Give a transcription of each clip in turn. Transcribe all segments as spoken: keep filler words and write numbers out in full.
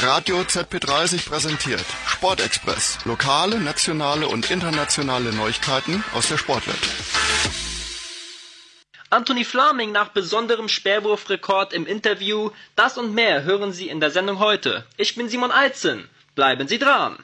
Radio Z P dreißig präsentiert Sportexpress. Lokale, nationale und internationale Neuigkeiten aus der Sportwelt. Anthony Flaming nach besonderem Speerwurfrekord im Interview. Das und mehr hören Sie in der Sendung heute. Ich bin Simon Eitzen. Bleiben Sie dran.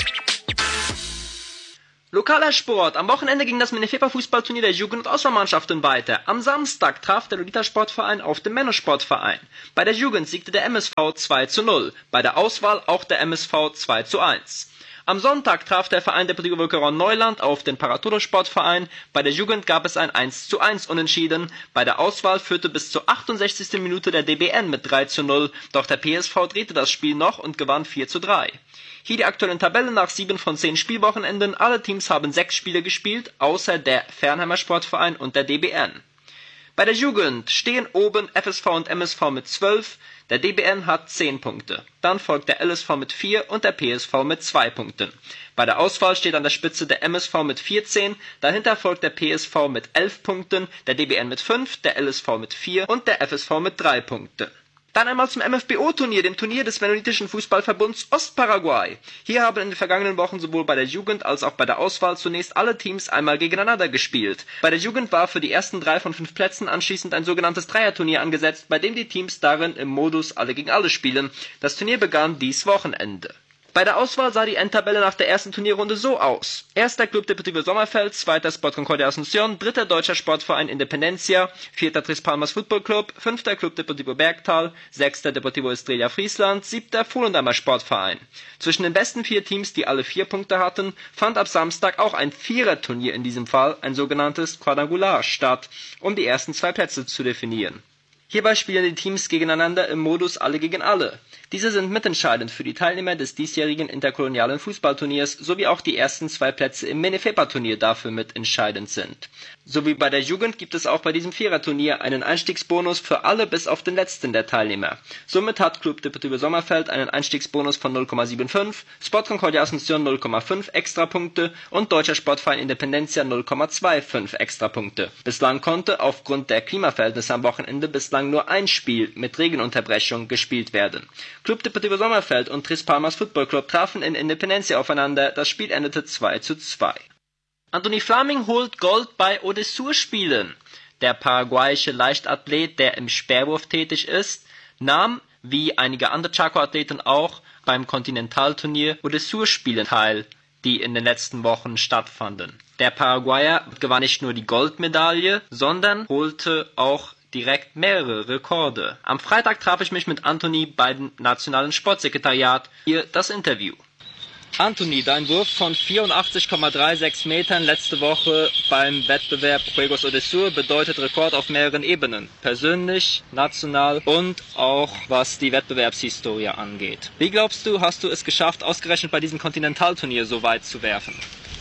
Lokaler Sport. Am Wochenende ging das Minifepa-Fußballturnier der Jugend- und Auswahlmannschaften weiter. Am Samstag traf der Lolita-Sportverein auf den Männersportverein. Bei der Jugend siegte der M S V zwei zu null. Bei der Auswahl auch der M S V zwei zu eins. Am Sonntag traf der Verein Deportivo Volcaron Neuland auf den Paratodo-Sportverein. Bei der Jugend gab es ein eins zu eins Unentschieden. Bei der Auswahl führte bis zur achtundsechzigsten Minute der D B N mit drei zu null. Doch der P S V drehte das Spiel noch und gewann vier zu drei. Hier die aktuellen Tabellen nach sieben von zehn Spielwochenenden. Alle Teams haben sechs Spiele gespielt, außer der Fernheimer Sportverein und der D B N. Bei der Jugend stehen oben F S V und M S V mit zwölf, der D B N hat zehn Punkte. Dann folgt der L S V mit vier und der P S V mit zwei Punkten. Bei der Auswahl steht an der Spitze der M S V mit vierzehn, dahinter folgt der P S V mit elf Punkten, der D B N mit fünf, der L S V mit vier und der F S V mit drei Punkten. Dann einmal zum M F B O-Turnier, dem Turnier des Mennonitischen Fußballverbunds Ostparaguay. Hier haben in den vergangenen Wochen sowohl bei der Jugend als auch bei der Auswahl zunächst alle Teams einmal gegeneinander gespielt. Bei der Jugend war für die ersten drei von fünf Plätzen anschließend ein sogenanntes Dreierturnier angesetzt, bei dem die Teams darin im Modus alle gegen alle spielen. Das Turnier begann dies Wochenende. Bei der Auswahl sah die Endtabelle nach der ersten Turnierrunde so aus. Erster Club Deportivo Sommerfeld, zweiter Sport Concordia Asunción, dritter deutscher Sportverein Independencia, vierter Tres Palmas Football Club, fünfter Club Deportivo Bergtal, sechster Deportivo Estrella Friesland, siebter Volendammer Sportverein. Zwischen den besten vier Teams, die alle vier Punkte hatten, fand ab Samstag auch ein Viererturnier in diesem Fall, ein sogenanntes Quadrangular, statt, um die ersten zwei Plätze zu definieren. Hierbei spielen die Teams gegeneinander im Modus alle gegen alle. Diese sind mitentscheidend für die Teilnehmer des diesjährigen interkolonialen Fußballturniers, sowie auch die ersten zwei Plätze im Minifepa-Turnier dafür mitentscheidend sind. So wie bei der Jugend gibt es auch bei diesem Viererturnier einen Einstiegsbonus für alle bis auf den letzten der Teilnehmer. Somit hat Club Deportivo Sommerfeld einen Einstiegsbonus von null Komma fünfundsiebzig, Sport Concordia Asunción null Komma fünf Extrapunkte und Deutscher Sportverein Independencia null Komma fünfundzwanzig Extrapunkte. Bislang konnte aufgrund der Klimaverhältnisse am Wochenende bislang nur ein Spiel mit Regenunterbrechung gespielt werden. Club Deportivo Sommerfeld und Tres Palmas Football Club trafen in Independencia aufeinander, das Spiel endete zwei zu zwei. Anthony Flaming holt Gold bei Odessur-Spielen. Der paraguayische Leichtathlet, der im Speerwurf tätig ist, nahm, wie einige andere Chaco-Athleten auch, beim Kontinentalturnier Odessur-Spielen teil, die in den letzten Wochen stattfanden. Der Paraguayer gewann nicht nur die Goldmedaille, sondern holte auch direkt mehrere Rekorde. Am Freitag traf ich mich mit Anthony beim Nationalen Sportsekretariat. Hier das Interview. Anthony, dein Wurf von vierundachtzig Komma sechsunddreißig Metern letzte Woche beim Wettbewerb Juegos Odessur bedeutet Rekord auf mehreren Ebenen. Persönlich, national und auch was die Wettbewerbshistorie angeht. Wie glaubst du, hast du es geschafft, ausgerechnet bei diesem Kontinentalturnier so weit zu werfen?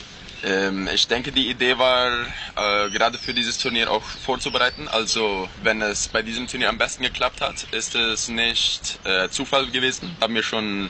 Ähm, ich denke, die Idee war, äh, gerade für dieses Turnier auch vorzubereiten. Also, wenn es bei diesem Turnier am besten geklappt hat, ist es nicht äh, Zufall gewesen. Haben wir schon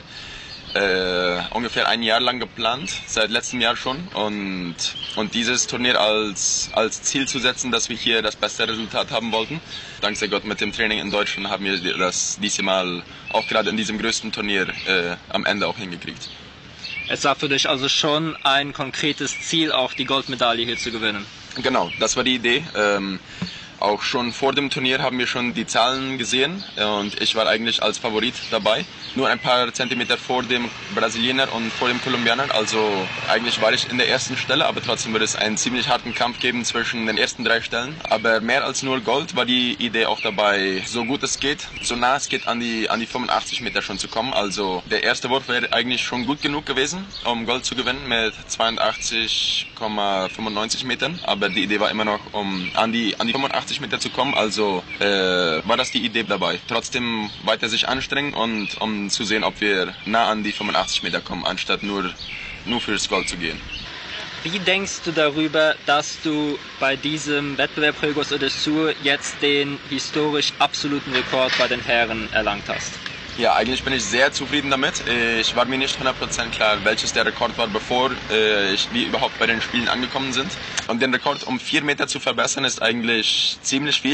äh, ungefähr ein Jahr lang geplant, seit letztem Jahr schon. Und, und dieses Turnier als, als Ziel zu setzen, dass wir hier das beste Resultat haben wollten. Dank sei Gott, mit dem Training in Deutschland haben wir das dieses Mal auch gerade in diesem größten Turnier äh, am Ende auch hingekriegt. Es war für dich also schon ein konkretes Ziel, auch die Goldmedaille hier zu gewinnen. Genau, das war die Idee. Ähm, auch schon vor dem Turnier haben wir schon die Zahlen gesehen und ich war eigentlich als Favorit dabei. Nur ein paar Zentimeter vor dem Brasilianer und vor dem Kolumbianer. Also eigentlich war ich in der ersten Stelle, aber trotzdem wird es einen ziemlich harten Kampf geben zwischen den ersten drei Stellen. Aber mehr als nur Gold war die Idee auch dabei, so gut es geht, so nah es geht an die, an die fünfundachtzig Meter schon zu kommen. Also der erste Wurf wäre eigentlich schon gut genug gewesen, um Gold zu gewinnen mit zweiundachtzig Komma fünfundneunzig Metern. Aber die Idee war immer noch, um an die, an die fünfundachtzig Meter zu kommen. Also äh, war das die Idee dabei. Trotzdem weiter sich anstrengen und um zu sehen, ob wir nah an die fünfundachtzig Meter kommen, anstatt nur, nur fürs Gold zu gehen. Wie denkst du darüber, dass du bei diesem Wettbewerb Juegos Odessur jetzt den historisch absoluten Rekord bei den Herren erlangt hast? Ja, eigentlich bin ich sehr zufrieden damit. Ich war mir nicht hundert Prozent klar, welches der Rekord war, bevor ich, wir überhaupt bei den Spielen angekommen sind. Und den Rekord um vier Meter zu verbessern, ist eigentlich ziemlich viel.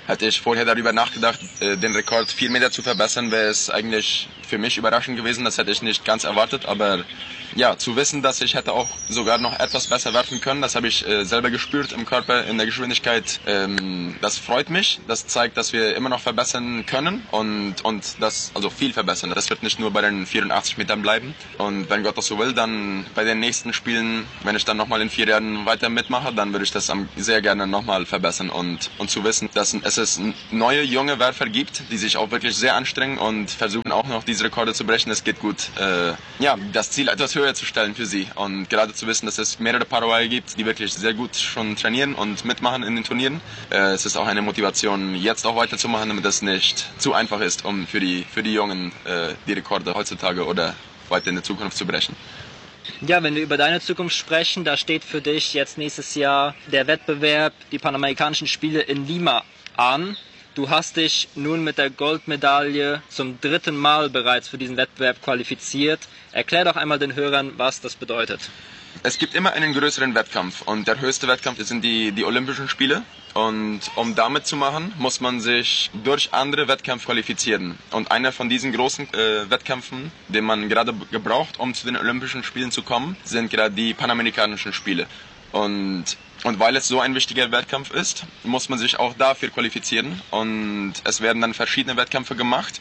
Hätte ich vorher darüber nachgedacht, den Rekord vier Meter zu verbessern, wäre es eigentlich für mich überraschend gewesen. Das hätte ich nicht ganz erwartet, aber ja, zu wissen, dass ich hätte auch sogar noch etwas besser werfen können, das habe ich äh, selber gespürt im Körper, in der Geschwindigkeit. Ähm, das freut mich. Das zeigt, dass wir immer noch verbessern können und und das also viel verbessern. Das wird nicht nur bei den vierundachtzig Metern bleiben. Und wenn Gott das so will, dann bei den nächsten Spielen, wenn ich dann nochmal in vier Jahren weiter mitmache, dann würde ich das sehr gerne nochmal verbessern und und zu wissen, dass es es neue junge Werfer gibt, die sich auch wirklich sehr anstrengen und versuchen auch noch diese Rekorde zu brechen. Es geht gut. Äh, ja, das Ziel etwas höher zu stellen für sie und gerade zu wissen, dass es mehrere Paraguayer gibt, die wirklich sehr gut schon trainieren und mitmachen in den Turnieren. Äh, es ist auch eine Motivation, jetzt auch weiterzumachen, damit es nicht zu einfach ist, um für die für die Jungen äh, die Rekorde heutzutage oder weiter in der Zukunft zu brechen. Ja, wenn wir über deine Zukunft sprechen, da steht für dich jetzt nächstes Jahr der Wettbewerb, die Panamerikanischen Spiele in Lima an. Du hast dich nun mit der Goldmedaille zum dritten Mal bereits für diesen Wettbewerb qualifiziert. Erklär doch einmal den Hörern, was das bedeutet. Es gibt immer einen größeren Wettkampf und der höchste Wettkampf sind die, die Olympischen Spiele. Und um damit zu machen, muss man sich durch andere Wettkämpfe qualifizieren. Und einer von diesen großen äh, Wettkämpfen, den man gerade gebraucht, um zu den Olympischen Spielen zu kommen, sind gerade die Panamerikanischen Spiele. Und Und weil es so ein wichtiger Wettkampf ist, muss man sich auch dafür qualifizieren. Und es werden dann verschiedene Wettkämpfe gemacht,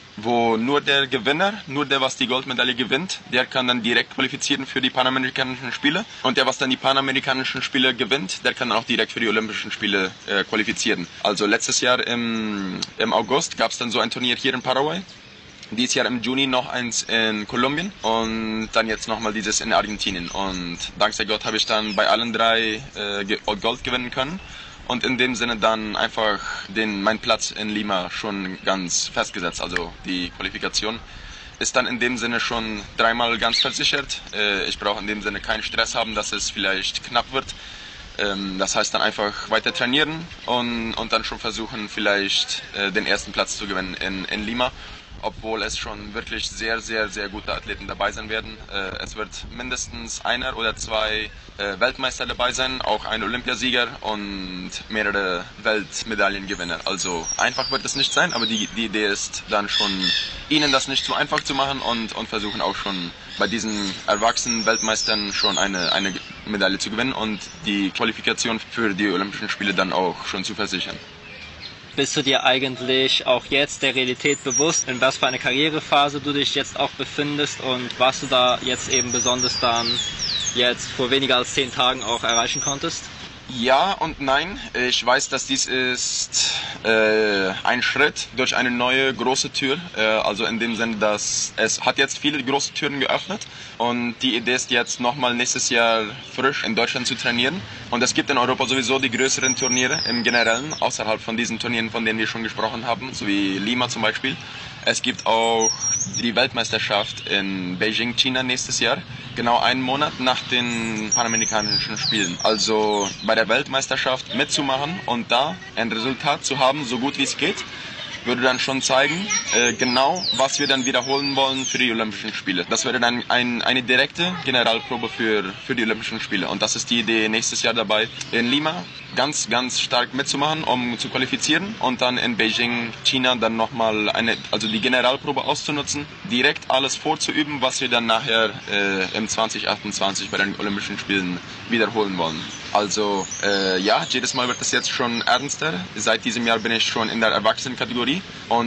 wo nur der Gewinner, nur der, was die Goldmedaille gewinnt, der kann dann direkt qualifizieren für die Panamerikanischen Spiele. Und der, was dann die Panamerikanischen Spiele gewinnt, der kann dann auch direkt für die Olympischen Spiele äh, qualifizieren. Also letztes Jahr im, im August gab es dann so ein Turnier hier in Paraguay. Dieses Jahr im Juni noch eins in Kolumbien und dann jetzt nochmal dieses in Argentinien. Und dank sei Gott habe ich dann bei allen drei äh, Gold gewinnen können. Und in dem Sinne dann einfach den, mein Platz in Lima schon ganz festgesetzt. Also die Qualifikation ist dann in dem Sinne schon dreimal ganz versichert. Äh, ich brauche in dem Sinne keinen Stress haben, dass es vielleicht knapp wird. Ähm, das heißt dann einfach weiter trainieren und, und dann schon versuchen, vielleicht äh, den ersten Platz zu gewinnen in, in Lima. Obwohl es schon wirklich sehr, sehr, sehr gute Athleten dabei sein werden. Äh, es wird mindestens einer oder zwei äh, Weltmeister dabei sein, auch ein Olympiasieger und mehrere Weltmedaillengewinner. Also einfach wird es nicht sein, aber die, die Idee ist dann schon, ihnen das nicht zu einfach zu machen und, und versuchen auch schon bei diesen erwachsenen Weltmeistern schon eine, eine Medaille zu gewinnen und die Qualifikation für die Olympischen Spiele dann auch schon zu versichern. Bist du dir eigentlich auch jetzt der Realität bewusst, in was für eine Karrierephase du dich jetzt auch befindest und was du da jetzt eben besonders dann jetzt vor weniger als zehn Tagen auch erreichen konntest? Ja und nein. Ich weiß, dass dies ist äh, ein Schritt durch eine neue große Tür. Äh, also in dem Sinne, dass es hat jetzt viele große Türen geöffnet und die Idee ist jetzt nochmal nächstes Jahr frisch in Deutschland zu trainieren. Und es gibt in Europa sowieso die größeren Turniere im Generellen, außerhalb von diesen Turnieren, von denen wir schon gesprochen haben, so wie Lima zum Beispiel. Es gibt auch die Weltmeisterschaft in Beijing, China nächstes Jahr, genau einen Monat nach den Panamerikanischen Spielen. Also bei der Weltmeisterschaft mitzumachen und da ein Resultat zu haben, so gut wie es geht, würde dann schon zeigen, äh, genau, was wir dann wiederholen wollen für die Olympischen Spiele. Das wäre dann ein, eine direkte Generalprobe für, für die Olympischen Spiele. Und das ist die Idee nächstes Jahr dabei, in Lima ganz, ganz stark mitzumachen, um zu qualifizieren und dann in Beijing, China dann nochmal eine, also die Generalprobe auszunutzen, direkt alles vorzuüben, was wir dann nachher äh, im zwanzig achtundzwanzig bei den Olympischen Spielen wiederholen wollen. Also äh, ja, jedes Mal wird es jetzt schon ernster. Seit diesem Jahr bin ich schon in der Erwachsenenkategorie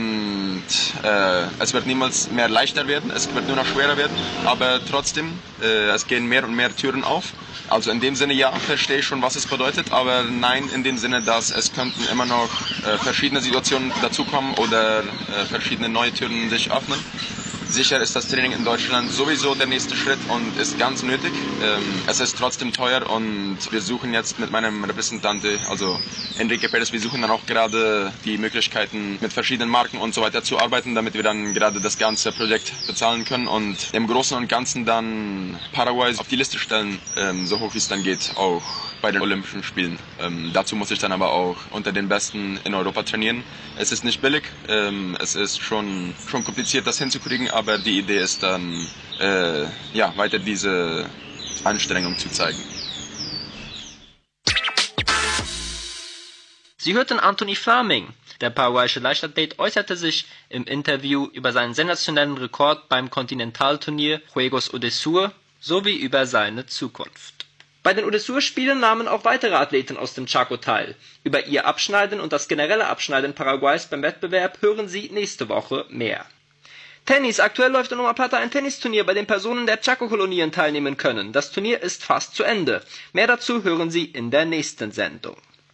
und äh, es wird niemals mehr leichter werden, es wird nur noch schwerer werden, aber trotzdem, äh, es gehen mehr und mehr Türen auf. Also in dem Sinne, ja, verstehe ich schon, was es bedeutet, aber nein, in dem Sinne, dass es könnten immer noch äh, verschiedene Situationen dazukommen oder äh, verschiedene neue Türen sich öffnen. Sicher ist das Training in Deutschland sowieso der nächste Schritt und ist ganz nötig. Ähm, es ist trotzdem teuer und wir suchen jetzt mit meinem Repräsentanten, also Enrique Perez, wir suchen dann auch gerade die Möglichkeiten, mit verschiedenen Marken und so weiter zu arbeiten, damit wir dann gerade das ganze Projekt bezahlen können und im Großen und Ganzen dann Paraguay auf die Liste stellen, ähm, so hoch wie es dann geht, auch bei den Olympischen Spielen. Ähm, dazu muss ich dann aber auch unter den Besten in Europa trainieren. Es ist nicht billig, ähm, es ist schon, schon kompliziert, das hinzukriegen, aber die Idee ist dann, äh, ja, weiter diese Anstrengung zu zeigen. Sie hörten Anthony Flaming. Der paraguayische Leichtathlet äußerte sich im Interview über seinen sensationellen Rekord beim Kontinentalturnier Juegos Udesur sowie über seine Zukunft. Bei den Udesur-Spielen nahmen auch weitere Athleten aus dem Chaco teil. Über ihr Abschneiden und das generelle Abschneiden Paraguays beim Wettbewerb hören Sie nächste Woche mehr. Tennis. Aktuell läuft in Omaha Plata ein Tennisturnier, bei dem Personen der Chaco-Kolonien teilnehmen können. Das Turnier ist fast zu Ende. Mehr dazu hören Sie in der nächsten Sendung.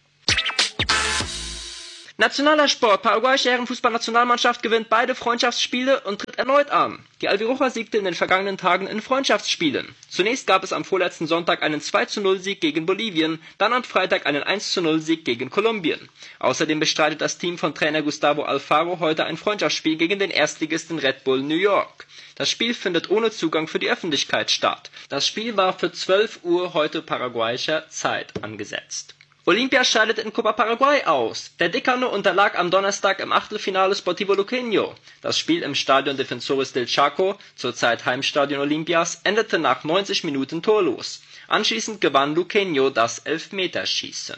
Nationaler Sport. Paraguayische Herrenfußballnationalmannschaft gewinnt beide Freundschaftsspiele und tritt erneut an. Die Albiroja siegte in den vergangenen Tagen in Freundschaftsspielen. Zunächst gab es am vorletzten Sonntag einen zwei zu null Sieg gegen Bolivien, dann am Freitag einen eins zu null Sieg gegen Kolumbien. Außerdem bestreitet das Team von Trainer Gustavo Alfaro heute ein Freundschaftsspiel gegen den Erstligisten Red Bull New York. Das Spiel findet ohne Zugang für die Öffentlichkeit statt. Das Spiel war für zwölf Uhr heute paraguayischer Zeit angesetzt. Olimpia scheidet in Copa Paraguay aus. Der Decano unterlag am Donnerstag im Achtelfinale Sportivo Luqueño. Das Spiel im Stadion Defensores del Chaco, zurzeit Heimstadion Olimpias, endete nach neunzig Minuten torlos. Anschließend gewann Luqueño das Elfmeterschießen.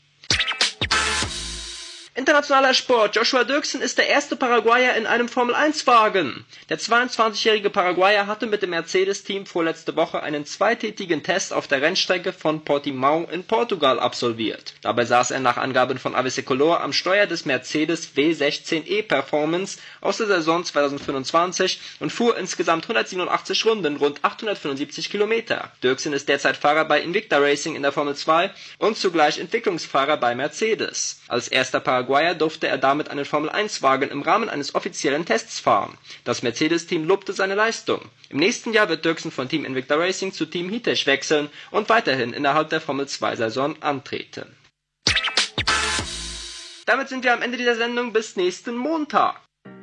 Internationaler Sport. Joshua Dirksen ist der erste Paraguayer in einem Formel eins Wagen. Der zweiundzwanzigjährige Paraguayer hatte mit dem Mercedes-Team vorletzte Woche einen zweitägigen Test auf der Rennstrecke von Portimão in Portugal absolviert. Dabei saß er nach Angaben von A B C Color am Steuer des Mercedes W sechzehn E Performance aus der Saison zweitausendfünfundzwanzig und fuhr insgesamt hundertsiebenundachtzig Runden, rund achthundertfünfundsiebzig Kilometer. Dirksen ist derzeit Fahrer bei Invicta Racing in der Formel zwei und zugleich Entwicklungsfahrer bei Mercedes. Als erster Paraguayer durfte er damit einen Formel eins Wagen im Rahmen eines offiziellen Tests fahren. Das Mercedes-Team lobte seine Leistung. Im nächsten Jahr wird Dirksen von Team Invicta Racing zu Team Hitesh wechseln und weiterhin innerhalb der Formel zwei Saison antreten. Damit sind wir am Ende dieser Sendung. Bis nächsten Montag.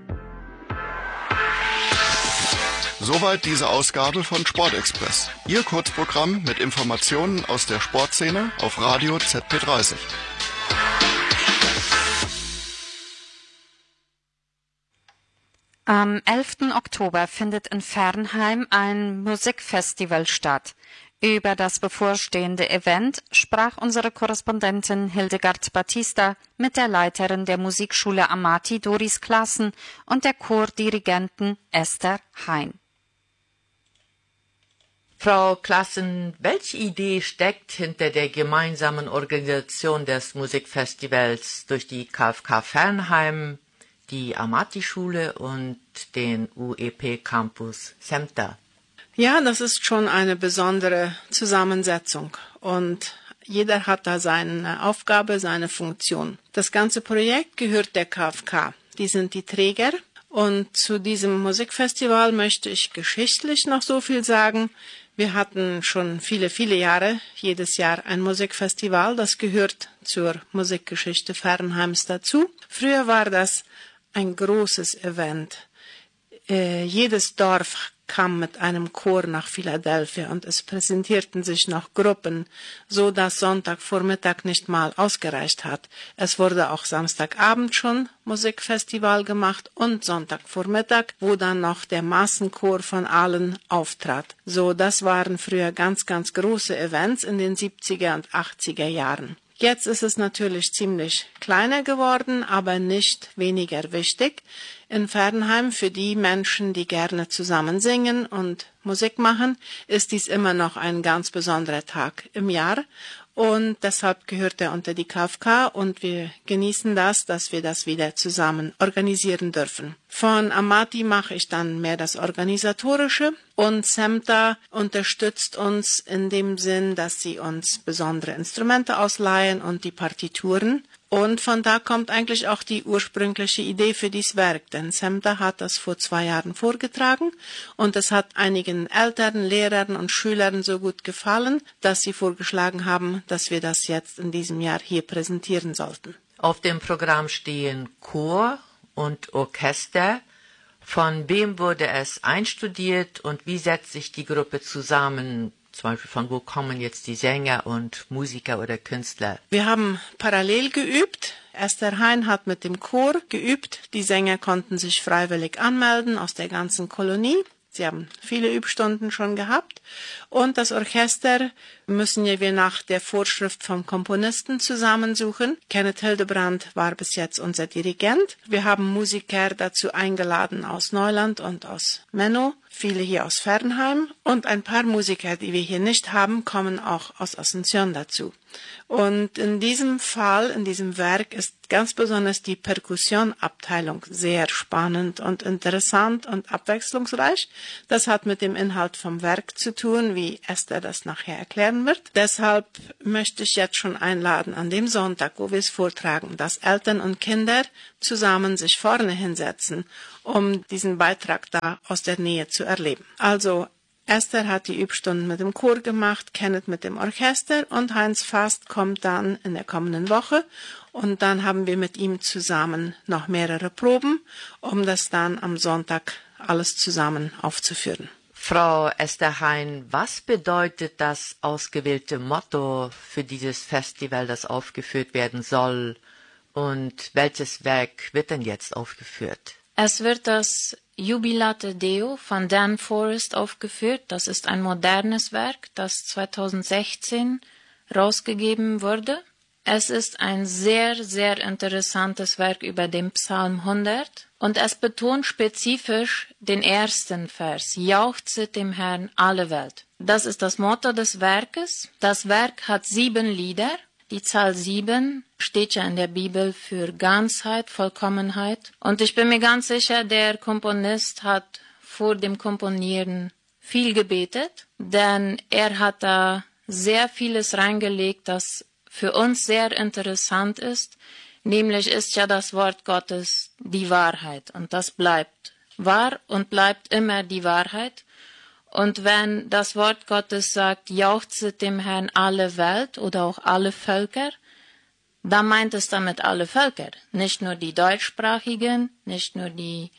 Soweit diese Ausgabe von Sportexpress. Ihr Kurzprogramm mit Informationen aus der Sportszene auf Radio Z P dreißig. Am elften Oktober findet in Fernheim ein Musikfestival statt. Über das bevorstehende Event sprach unsere Korrespondentin Hildegard Batista mit der Leiterin der Musikschule Amati, Doris Klassen, und der Chordirigentin Esther Hein. Frau Klassen, welche Idee steckt hinter der gemeinsamen Organisation des Musikfestivals durch die K f K Fernheim, die Amati-Schule und den U E P-Campus SEMTA? Ja, das ist schon eine besondere Zusammensetzung und jeder hat da seine Aufgabe, seine Funktion. Das ganze Projekt gehört der K f K. Die sind die Träger und zu diesem Musikfestival möchte ich geschichtlich noch so viel sagen. Wir hatten schon viele, viele Jahre, jedes Jahr ein Musikfestival, das gehört zur Musikgeschichte Fernheims dazu. Früher war das ein großes Event. Äh, jedes Dorf kam mit einem Chor nach Philadelphia und es präsentierten sich noch Gruppen, so dass Sonntagvormittag nicht mal ausgereicht hat. Es wurde auch Samstagabend schon Musikfestival gemacht und Sonntagvormittag, wo dann noch der Massenchor von allen auftrat. So, das waren früher ganz, ganz große Events in den siebziger und achtziger Jahren. Jetzt ist es natürlich ziemlich kleiner geworden, aber nicht weniger wichtig. In Fernheim für die Menschen, die gerne zusammen singen und Musik machen, ist dies immer noch ein ganz besonderer Tag im Jahr. Und deshalb gehört er unter die K f K und wir genießen das, dass wir das wieder zusammen organisieren dürfen. Von Amati mache ich dann mehr das Organisatorische und SEMTA unterstützt uns in dem Sinn, dass sie uns besondere Instrumente ausleihen und die Partituren. Und von da kommt eigentlich auch die ursprüngliche Idee für dieses Werk, denn SEMTA hat das vor zwei Jahren vorgetragen und es hat einigen Eltern, Lehrern und Schülern so gut gefallen, dass sie vorgeschlagen haben, dass wir das jetzt in diesem Jahr hier präsentieren sollten. Auf dem Programm stehen Chor und Orchester. Von wem wurde es einstudiert und wie setzt sich die Gruppe zusammen? Zum Beispiel, von wo kommen jetzt die Sänger und Musiker oder Künstler? Wir haben parallel geübt. Esther Hein hat mit dem Chor geübt. Die Sänger konnten sich freiwillig anmelden aus der ganzen Kolonie. Sie haben viele Übstunden schon gehabt und das Orchester müssen wir nach der Vorschrift vom Komponisten zusammensuchen. Kenneth Hildebrand war bis jetzt unser Dirigent. Wir haben Musiker dazu eingeladen aus Neuland und aus Menno, viele hier aus Fernheim und ein paar Musiker, die wir hier nicht haben, kommen auch aus Asunción dazu. Und in diesem Fall, in diesem Werk ist ganz besonders die Perkussionabteilung sehr spannend und interessant und abwechslungsreich. Das hat mit dem Inhalt vom Werk zu tun, wie Esther das nachher erklären wird. Deshalb möchte ich jetzt schon einladen, an dem Sonntag, wo wir es vortragen, dass Eltern und Kinder zusammen sich vorne hinsetzen, um diesen Beitrag da aus der Nähe zu erleben. Also Esther hat die Übstunden mit dem Chor gemacht, Kenneth mit dem Orchester und Heinz Fast kommt dann in der kommenden Woche und dann haben wir mit ihm zusammen noch mehrere Proben, um das dann am Sonntag alles zusammen aufzuführen. Frau Esther Hein, was bedeutet das ausgewählte Motto für dieses Festival, das aufgeführt werden soll? Und welches Werk wird denn jetzt aufgeführt? Es wird das Jubilate Deo von Dan Forrest aufgeführt. Das ist ein modernes Werk, das zweitausendsechzehn rausgegeben wurde. Es ist ein sehr, sehr interessantes Werk über den Psalm hundert und es betont spezifisch den ersten Vers, Jauchzet dem Herrn alle Welt. Das ist das Motto des Werkes. Das Werk hat sieben Lieder. Die Zahl sieben steht ja in der Bibel für Ganzheit, Vollkommenheit. Und ich bin mir ganz sicher, der Komponist hat vor dem Komponieren viel gebetet, denn er hat da sehr vieles reingelegt, das für uns sehr interessant ist. Nämlich ist ja das Wort Gottes die Wahrheit und das bleibt wahr und bleibt immer die Wahrheit. Und wenn das Wort Gottes sagt, jauchzet dem Herrn alle Welt oder auch alle Völker, dann meint es damit alle Völker. Nicht nur die deutschsprachigen, nicht nur die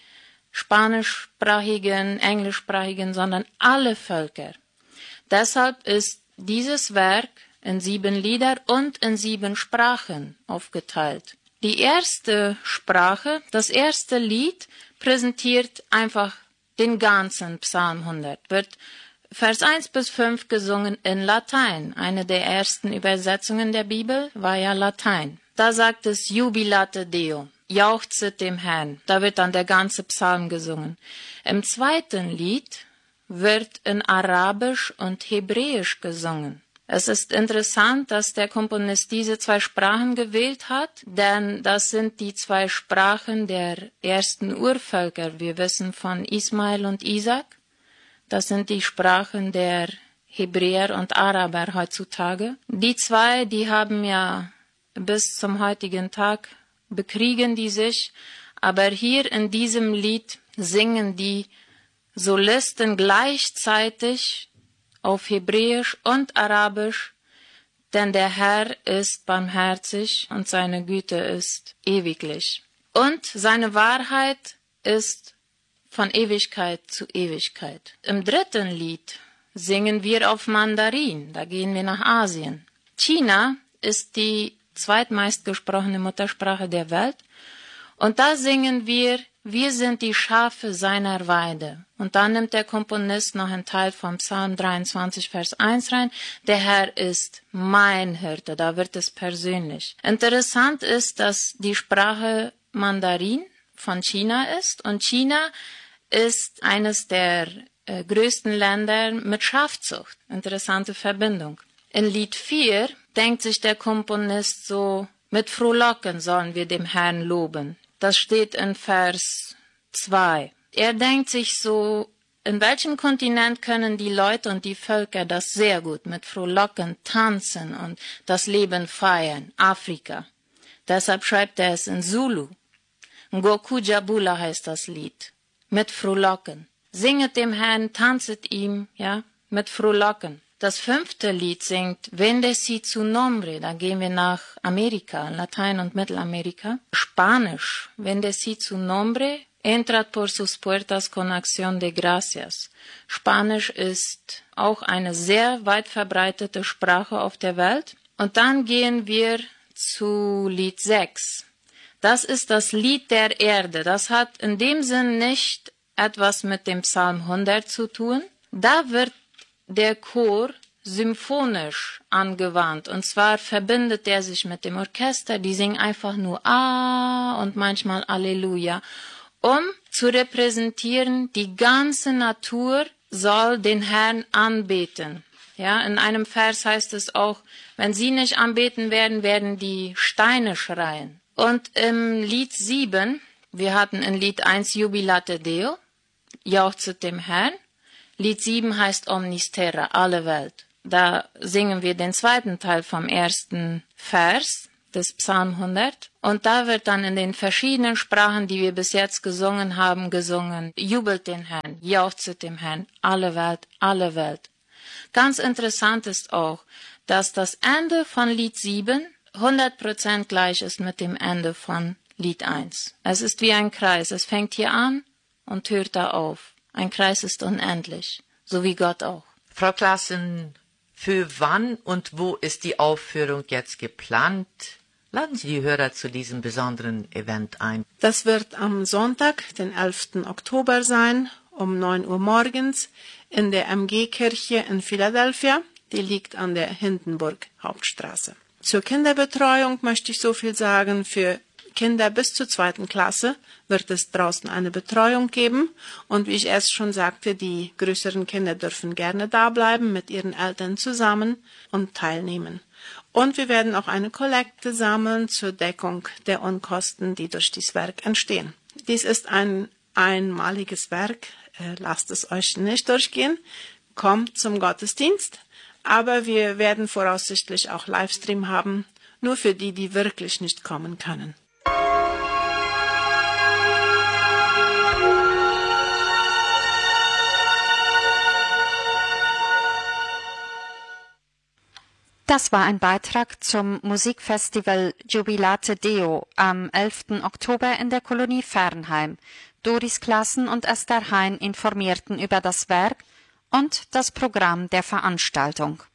spanischsprachigen, englischsprachigen, sondern alle Völker. Deshalb ist dieses Werk in sieben Lieder und in sieben Sprachen aufgeteilt. Die erste Sprache, das erste Lied, präsentiert einfach den ganzen Psalm hundert, wird Vers eins bis fünf gesungen in Latein. Eine der ersten Übersetzungen der Bibel war ja Latein. Da sagt es Jubilate Deo, jauchzet dem Herrn. Da wird dann der ganze Psalm gesungen. Im zweiten Lied wird in Arabisch und Hebräisch gesungen. Es ist interessant, dass der Komponist diese zwei Sprachen gewählt hat, denn das sind die zwei Sprachen der ersten Urvölker. Wir wissen von Ismael und Isaac. Das sind die Sprachen der Hebräer und Araber heutzutage. Die zwei, die haben ja bis zum heutigen Tag bekriegen die sich, aber hier in diesem Lied singen die Solisten gleichzeitig auf Hebräisch und Arabisch, denn der Herr ist barmherzig und seine Güte ist ewiglich. Und seine Wahrheit ist von Ewigkeit zu Ewigkeit. Im dritten Lied singen wir auf Mandarin, da gehen wir nach Asien. China ist die zweitmeistgesprochene Muttersprache der Welt und da singen wir, wir sind die Schafe seiner Weide. Und dann nimmt der Komponist noch einen Teil vom Psalm dreiundzwanzig, Vers eins rein. Der Herr ist mein Hirte, da wird es persönlich. Interessant ist, dass die Sprache Mandarin von China ist. Und China ist eines der äh, größten Länder mit Schafzucht. Interessante Verbindung. In Lied vier denkt sich der Komponist so, mit Frohlocken sollen wir dem Herrn loben. Das steht in Vers zwei. Er denkt sich so, in welchem Kontinent können die Leute und die Völker das sehr gut mit Frohlocken tanzen und das Leben feiern? Afrika. Deshalb schreibt er es in Zulu. Ngoku Jabula heißt das Lied. Mit Frohlocken. Singet dem Herrn, tanzet ihm, ja, mit Frohlocken. Das fünfte Lied singt Vende si su nombre, da gehen wir nach Amerika, Latein- und Mittelamerika. Spanisch, Vende si su nombre, entrad por sus puertas con acción de gracias. Spanisch ist auch eine sehr weit verbreitete Sprache auf der Welt. Und dann gehen wir zu Lied sechs. Das ist das Lied der Erde. Das hat in dem Sinn nicht etwas mit dem Psalm hundert zu tun. Da wird der Chor symphonisch angewandt. Und zwar verbindet er sich mit dem Orchester. Die singen einfach nur Ah und manchmal Alleluja, um zu repräsentieren, die ganze Natur soll den Herrn anbeten. Ja, in einem Vers heißt es auch, wenn sie nicht anbeten werden, werden die Steine schreien. Und im Lied sieben, wir hatten in Lied eins Jubilate Deo, jauchzet dem Herrn. Lied sieben heißt Omnis Terra, alle Welt. Da singen wir den zweiten Teil vom ersten Vers des Psalm hundert. Und da wird dann in den verschiedenen Sprachen, die wir bis jetzt gesungen haben, gesungen. Jubelt den Herrn, jauchzet dem Herrn, alle Welt, alle Welt. Ganz interessant ist auch, dass das Ende von Lied sieben hundert Prozent gleich ist mit dem Ende von Lied eins. Es ist wie ein Kreis. Es fängt hier an und hört da auf. Ein Kreis ist unendlich, so wie Gott auch. Frau Klassen, für wann und wo ist die Aufführung jetzt geplant? Laden Sie die Hörer zu diesem besonderen Event ein. Das wird am Sonntag, den elften Oktober sein, um neun Uhr morgens in der M G-Kirche in Philadelphia. Die liegt an der Hindenburg-Hauptstraße. Zur Kinderbetreuung möchte ich so viel sagen. Für Kinder bis zur zweiten Klasse wird es draußen eine Betreuung geben. Und wie ich erst schon sagte, die größeren Kinder dürfen gerne da bleiben, mit ihren Eltern zusammen und teilnehmen. Und wir werden auch eine Kollekte sammeln zur Deckung der Unkosten, die durch dieses Werk entstehen. Dies ist ein einmaliges Werk. Äh, lasst es euch nicht durchgehen. Kommt zum Gottesdienst. Aber wir werden voraussichtlich auch Livestream haben, nur für die, die wirklich nicht kommen können. Das war ein Beitrag zum Musikfestival Jubilate Deo am elften Oktober in der Kolonie Fernheim. Doris Klassen und Esther Hein informierten über das Werk und das Programm der Veranstaltung.